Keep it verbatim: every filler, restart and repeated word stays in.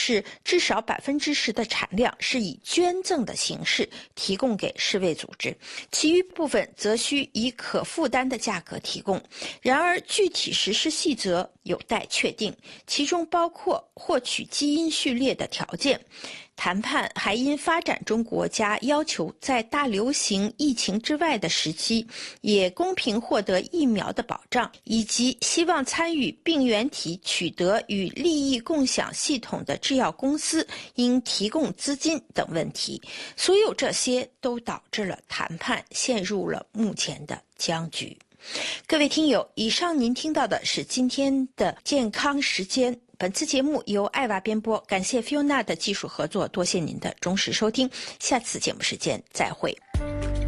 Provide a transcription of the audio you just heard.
是至少百分之十的产量是以捐赠的形式提供给世卫组织，其余部分则需以可负担的价格提供。然而，具体实施细则有待确定，其中包括获取基因序列的条件。谈判还因发展中国家要求在大流行疫情之外的时期也公平获得疫苗的保障，以及希望参与病原体取得与利益共享系统的制药公司应提供资金等问题。所有这些都导致了谈判陷入了目前的僵局。各位听友，以上您听到的是今天的健康时间。本次节目由艾娃编播，感谢 Fiona 的技术合作，多谢您的忠实收听，下次节目时间再会。